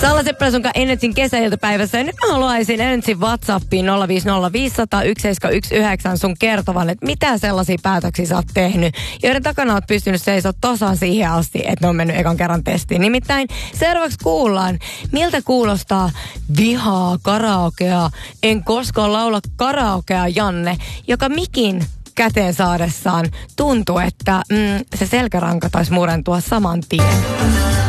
Salla Seppälä sunkaan Energyn kesäiltapäivässä. Ja nyt mä haluaisin Energyn WhatsAppiin 050501719 sun kertovan, että mitä sellaisia päätöksiä sä oot tehnyt, joiden takana oot pystynyt seisoo tasan siihen asti, että ne on mennyt ekan kerran testiin. Nimittäin seuraavaksi kuullaan, miltä kuulostaa vihaa karaokea, en koskaan laula karaokea Janne, joka mikin käteen saadessaan tuntuu, että se selkäranka taisi murentua saman tien.